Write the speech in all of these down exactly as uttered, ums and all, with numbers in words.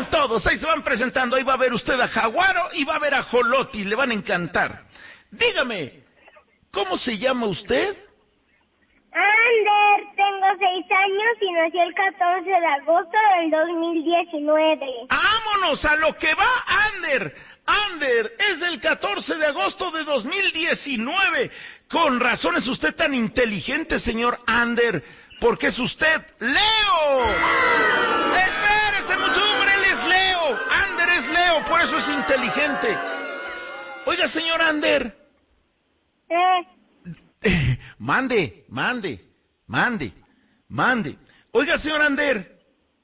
todos, ahí se van presentando. Ahí va a ver usted a Jaguaro y va a ver a Joloti, le van a encantar. Dígame, ¿cómo se llama usted? Ander, tengo seis años y nací el catorce de agosto del dos mil diecinueve. ¡Vámonos a lo que va, Ander! Ander es del catorce de agosto de dos mil diecinueve. Con razón es usted tan inteligente, señor Ander, porque es usted Leo. Espérese, mucho hombre, él es Leo. Ander es Leo, por eso es inteligente. Oiga, señor Ander. Eh, Eh, mande, mande, mande, mande. Oiga, señor Ander.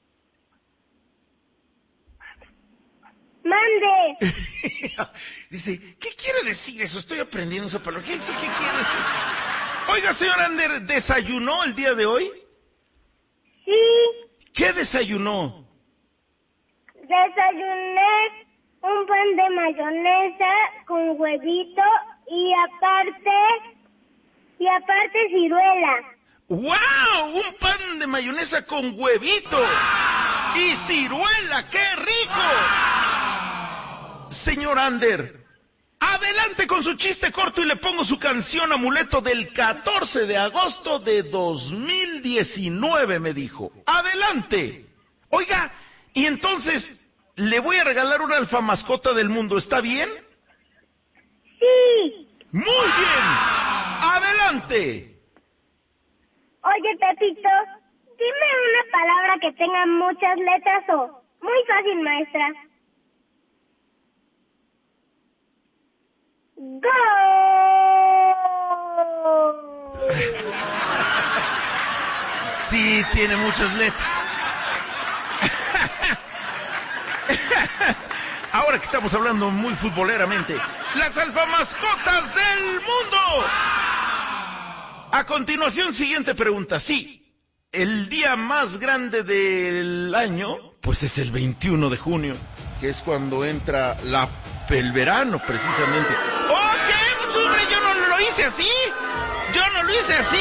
mande. Dice, ¿qué quiere decir eso? Estoy aprendiendo esa palabra. ¿Qué dice? ¿Qué quiere decir? Oiga, señor Ander, ¿desayunó el día de hoy? Sí, ¿Qué desayunó? desayuné un pan de mayonesa con huevito y aparte, y aparte ciruela. ¡Wow! Un pan de mayonesa con huevito y ciruela. ¡Qué rico! Señor Ander, adelante con su chiste corto y le pongo su canción Amuleto del catorce de agosto de dos mil diecinueve, me dijo. ¡Adelante! Oiga, y entonces le voy a regalar una alfamascota del mundo, ¿está bien? Sí. ¡Muy bien! ¡Adelante! Oye, Pepito, dime una palabra que tenga muchas letras o... Muy fácil, maestra. ¡Gol! Sí, tiene muchas letras. Ahora que estamos hablando muy futboleramente, las alfamascotas del mundo. A continuación, siguiente pregunta. Sí, el día más grande del año, pues es el veintiuno de junio, que es cuando entra la, el verano, precisamente. ¡Oh, qué, mucho hombre! Yo no lo hice así. Yo no lo hice así.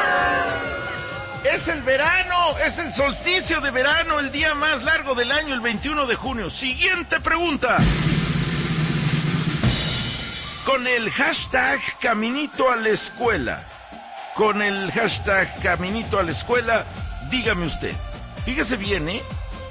Es el verano, es el solsticio de verano, el día más largo del año, el veintiuno de junio. Siguiente pregunta. Con el hashtag Caminito a la Escuela, con el hashtag Caminito a la Escuela, dígame usted, fíjese bien, ¿eh?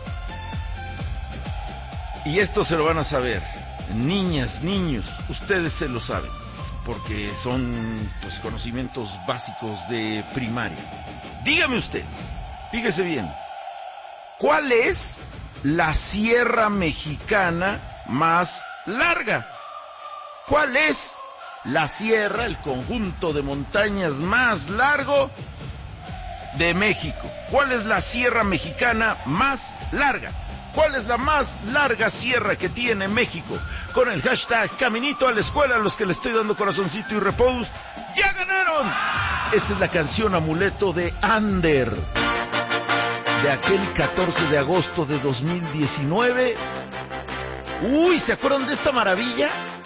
Y esto se lo van a saber, niñas, niños, ustedes se lo saben, porque son pues conocimientos básicos de primaria. Dígame usted, fíjese bien, ¿cuál es la sierra mexicana más larga? ¿Cuál es la sierra, el conjunto de montañas más largo de México? ¿Cuál es la sierra mexicana más larga? ¿Cuál es la más larga sierra que tiene México? Con el hashtag Caminito a la Escuela, a los que le estoy dando corazoncito y repost, ¡ya ganaron! Esta es la canción Amuleto de Ander, de aquel catorce de agosto de dos mil diecinueve. Uy, ¿se acuerdan de esta maravilla?